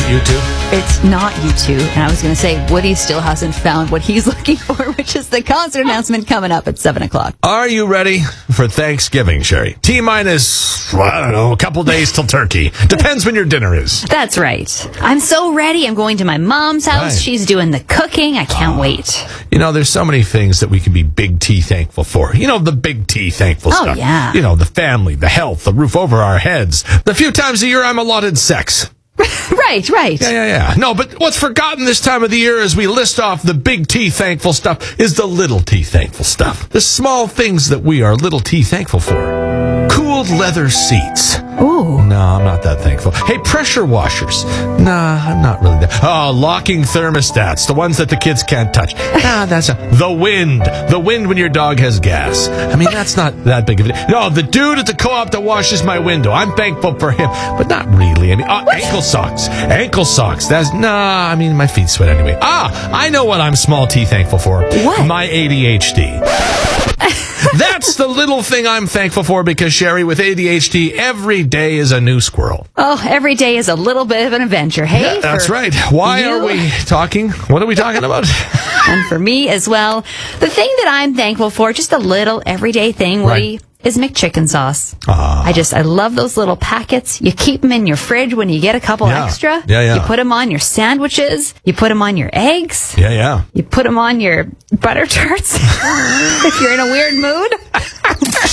YouTube? It's not U2. And I was going to say, Woody still hasn't found what he's looking for, which is the concert announcement coming up at 7 o'clock. Are you ready for Thanksgiving, Sherry? T-minus, I don't know, a couple days till turkey. Depends when your dinner is. That's right. I'm so ready. I'm going to my mom's house. Right. She's doing the cooking. I can't wait. You know, there's so many things that we can be big T thankful for. You know, the big T thankful stuff. Yeah. You know, the family, the health, the roof over our heads. The few times a year I'm allotted sex. Right. Yeah. No, but what's forgotten this time of the year as we list off the big T thankful stuff is the little T thankful stuff. The small things that we are little T thankful for. Cooled leather seats. Ooh. No, I'm not that thankful. Hey, pressure washers. Nah, I'm not really that. Oh, locking thermostats. The ones that the kids can't touch. Nah, that's the wind. The wind when your dog has gas. I mean, that's not that big of a deal. No, the dude at the co-op that washes my window. I'm thankful for him, but not really. I mean, ankle socks. Ankle socks. I mean, my feet sweat anyway. I know what I'm small T thankful for. What? My ADHD. That's the little thing I'm thankful for because, Sherry, with ADHD, every day is a new squirrel. Oh, every day is a little bit of an adventure. Hey, Yeah, that's right. Why are we talking? What are we talking about? And for me as well, the thing that I'm thankful for, just a little everyday thing, Woody, Right. is McChicken sauce. I love those little packets. You keep them in your fridge when you get a couple extra. Yeah. You put them on your sandwiches. You put them on your eggs. Yeah. You put them on your butter tarts if you're in a weird mood.